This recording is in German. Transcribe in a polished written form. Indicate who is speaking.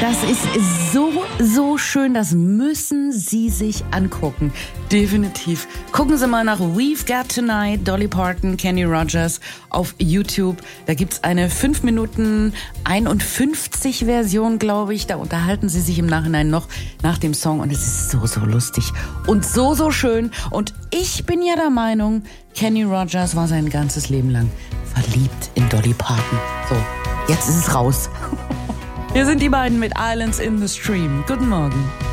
Speaker 1: Das ist so schön, das müssen Sie sich angucken. Definitiv. Gucken Sie mal nach We've Got Tonight, Dolly Parton, Kenny Rogers auf YouTube. Da gibt's eine 5 Minuten 51 Version, glaube ich. Da unterhalten Sie sich im Nachhinein noch nach dem Song und es ist so lustig und so schön. Und ich bin ja der Meinung, Kenny Rogers war sein ganzes Leben lang verliebt in Dolly Parton. So, jetzt ist es raus. Hier sind die beiden mit Islands in the Stream. Guten Morgen.